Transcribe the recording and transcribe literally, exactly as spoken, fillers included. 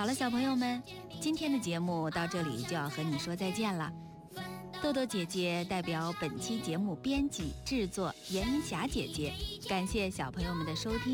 好了，小朋友们，今天的节目到这里就要和你说再见了。豆豆姐姐代表本期节目编辑制作严霞姐姐，感谢小朋友们的收听。